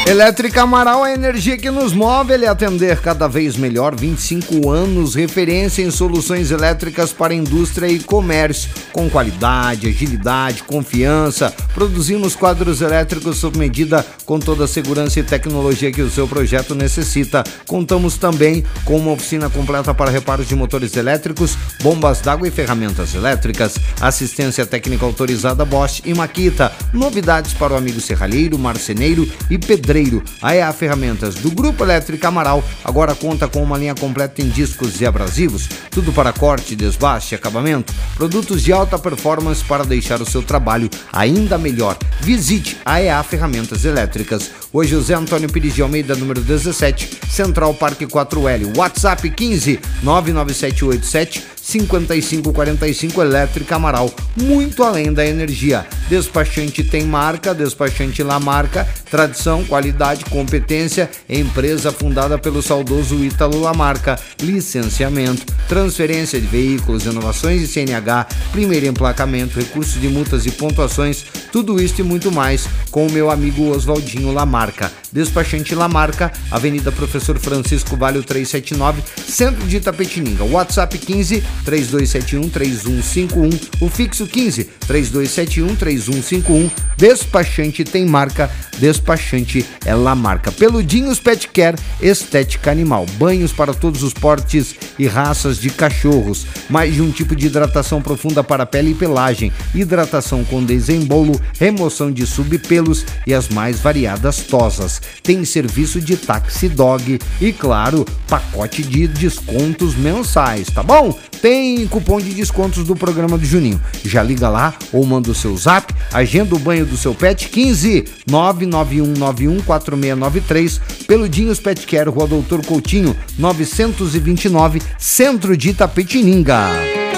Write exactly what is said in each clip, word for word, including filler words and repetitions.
Elétrica Amaral, a energia que nos move, ele atender cada vez melhor. Vinte e cinco anos, referência em soluções elétricas para indústria e comércio, com qualidade, agilidade, confiança, produzimos quadros elétricos sob medida com toda a segurança e tecnologia que o seu projeto necessita. Contamos também com uma oficina completa para reparos de motores elétricos, bombas d'água e ferramentas elétricas, assistência técnica autorizada Bosch e Makita, novidades para o amigo serralheiro, marceneiro e pedreiro. A E A Ferramentas do Grupo Elétrica Amaral agora conta com uma linha completa em discos e abrasivos, tudo para corte, desbaste e acabamento, produtos de alta performance para deixar o seu trabalho ainda melhor. Visite a E A Ferramentas Elétricas. Hoje José Antônio Pires de Almeida, número dezessete, Central Parque quatro L, WhatsApp quinze nove nove sete oito sete cinco cinco quatro cinco. Elétrica Amaral, muito além da energia. Despachante tem marca, Despachante Lamarca, tradição, qualidade, competência, empresa fundada pelo saudoso Ítalo Lamarca, licenciamento, transferência de veículos, inovações de C N H, primeiro emplacamento, recursos de multas e pontuações, tudo isso e muito mais com o meu amigo Oswaldinho Lamarca. Despachante Lamarca, Avenida Professor Francisco Vale trezentos e setenta e nove, Centro de Itapetininga. WhatsApp quinze três dois sete um três um cinco um, o fixo quinze três dois sete um três um cinco um. Despachante tem marca, Despachante é Lamarca. Peludinhos Pet Care, estética animal, banhos para todos os portes e raças de cachorros, mais de um tipo de hidratação profunda para pele e pelagem, hidratação com desembolo, remoção de subpelos e as mais variadas tosas. Tem serviço de táxi dog e, claro, pacote de descontos mensais, tá bom? Tem cupom de descontos do programa do Juninho. Já liga lá ou manda o seu zap, agenda o banho do seu pet, quinze nove nove um nove um quatro seis nove três. Peludinhos Pet Care, Rua Doutor Coutinho, novecentos e vinte e nove, Centro de Itapetininga.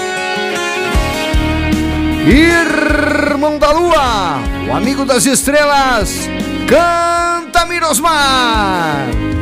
Irmão da Lua, o amigo das estrelas, canta Mirosmar.